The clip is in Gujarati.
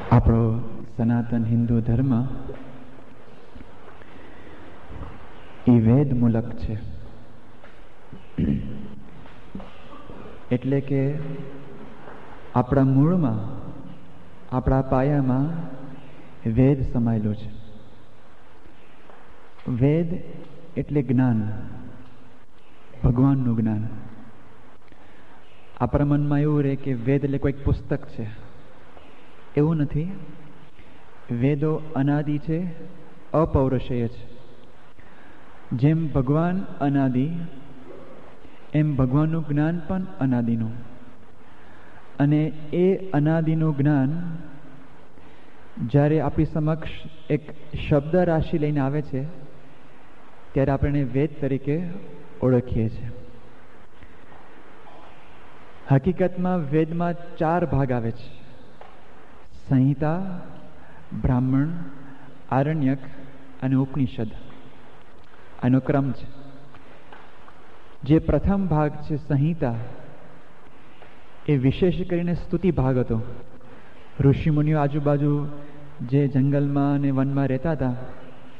આપણો સનાતન હિન્દુ ધર્મ એ વેદ મૂલક છે. એટલે કે આપણા મૂળમાં, આપણા પાયામાં વેદ સમાયેલો છે. વેદ એટલે જ્ઞાન, ભગવાનનું જ્ઞાન. આપણા મનમાં એવું રહે કે વેદ એટલે કોઈક પુસ્તક છે. એવું નથી. વેદો અનાદિ છે, અપૌરુષેય છે. જેમ ભગવાન અનાદિ, એમ ભગવાનનું જ્ઞાન પણ અનાદિનું. અને એ અનાદિનું જ્ઞાન જ્યારે આપણી સમક્ષ એક શબ્દ રાશિ લઈને આવે છે, ત્યારે આપણે વેદ તરીકે ઓળખીએ છીએ. હકીકતમાં વેદમાં 4 ભાગ આવે છે: સંહિતા, બ્રાહ્મણ, આરણ્યક અને ઉપનિષદ. આનો ક્રમ છે. જે પ્રથમ ભાગ છે સંહિતા, એ વિશેષ કરીને સ્તુતિ ભાગ હતો. ઋષિમુનિઓ આજુબાજુ જે જંગલમાં અને વનમાં રહેતા હતા,